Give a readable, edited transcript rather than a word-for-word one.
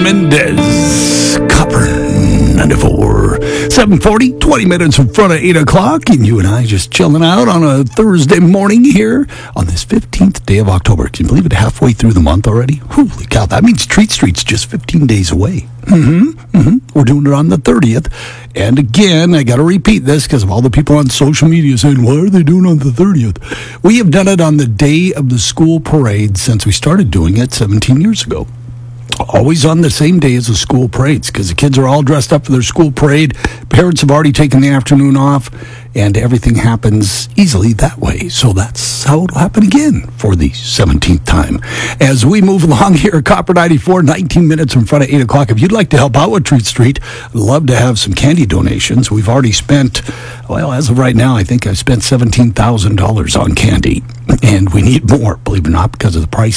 Mendez, Copper 94. 7:40, 20 minutes in front of 8 o'clock, and you and I just chilling out on a Thursday morning here on this 15th day of October. Can you believe it? Halfway through the month already? Holy cow, that means Treat Street's just 15 days away. We're doing it on the 30th. And again, I got to repeat this because of all the people on social media saying, why are they doing it on the 30th? We have done it on the day of the school parade since we started doing it 17 years ago. Always on the same day as the school parades because the kids are all dressed up for their school parade. Parents have already taken the afternoon off, and everything happens easily that way. So that's how it'll happen again for the 17th time. As we move along here, Copper 94, 19 minutes in front of 8 o'clock. If you'd like to help out with Treat Street, I'd love to have some candy donations. We've already spent, well, as of right now, I think I've spent $17,000 on candy. And we need more, believe it or not, because of the price